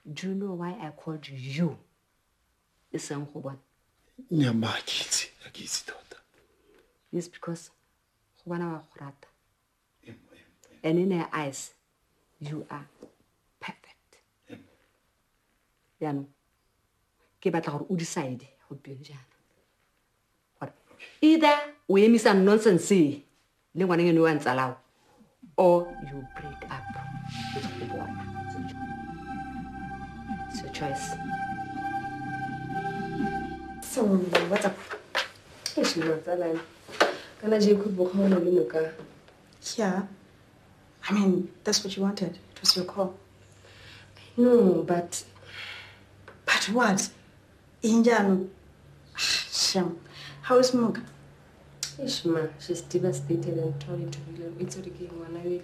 Do you know why I called you? Yes, because and in her eyes, you are perfect. Yano, ke batla gore o decide go teng jana. Either we miss some nonsense le ngwana eno wa ntsalao, or you break up with the boy. It's your choice. So what's up? Yeah. I mean, that's what you wanted. It was your call. No, but... But what? Injano. Sham. How is Mook? Ishma, she's devastated and trying to really... It's okay, man, I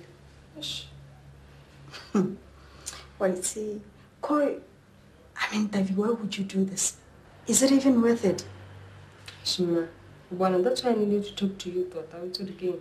will. Well, see, Corey, I mean, Davy, why would you do this? Is it even worth it? Ishma, well, that's why I needed to talk to you, but I will do it again.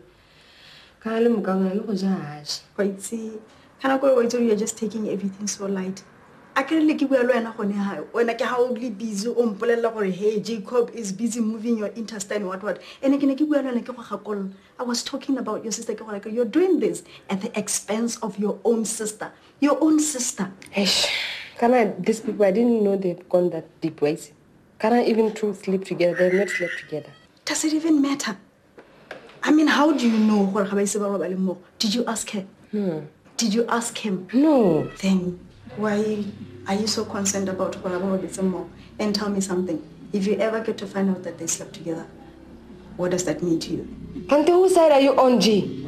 Wait, see, you're just taking everything so light. I can't let you when I can busy hey, Jacob is busy moving your intestine, what. And I can I was talking about your sister. You're doing this at the expense of your own sister. Your own sister. These people, I didn't know they've gone that deep ways. Can I even sleep together? They've not slept together. Does it even matter? I mean, how do you know? Did you ask her? No. Did you ask him? No. Then why are you so concerned about more? And tell me something. If you ever get to find out that they slept together, what does that mean to you? Auntie, whose side are you on, G?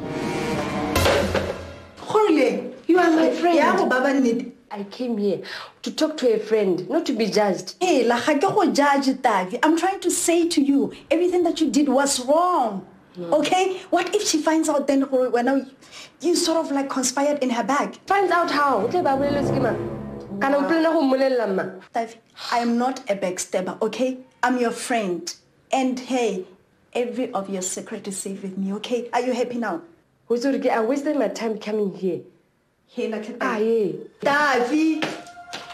Jorge, you are my friend. Yeah, I came here to talk to a friend, not to be judged. Hey, I'm trying to say to you, everything that you did was wrong. Okay? What if she finds out then when you sort of like conspired in her bag? Finds out how? I am not a backstabber, okay? I'm your friend. And hey, every of your secret is safe with me, okay? Are you happy now? I wasted my time coming here. Hey, Davi.